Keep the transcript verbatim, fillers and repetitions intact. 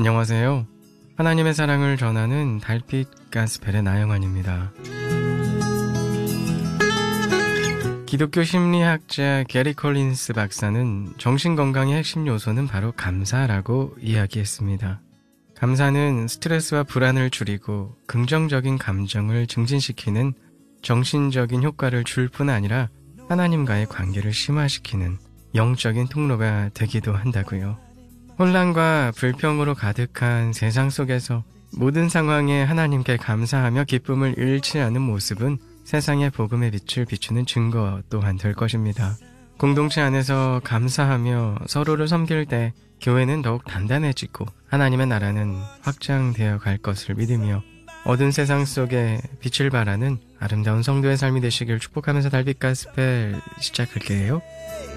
안녕하세요. 하나님의 사랑을 전하는 달빛 가스펠의 나영환입니다. 기독교 심리학자 게리 콜린스 박사는 정신건강의 핵심 요소는 바로 감사라고 이야기했습니다. 감사는 스트레스와 불안을 줄이고 긍정적인 감정을 증진시키는 정신적인 효과를 줄 뿐 아니라 하나님과의 관계를 심화시키는 영적인 통로가 되기도 한다고요. 혼란과 불평으로 가득한 세상 속에서 모든 상황에 하나님께 감사하며 기쁨을 잃지 않은 모습은 세상의 복음의 빛을 비추는 증거 또한 될 것입니다. 공동체 안에서 감사하며 서로를 섬길 때 교회는 더욱 단단해지고 하나님의 나라는 확장되어 갈 것을 믿으며 어두운 세상 속에 빛을 발하는 아름다운 성도의 삶이 되시길 축복하면서 달빛 가스펠 시작할게요.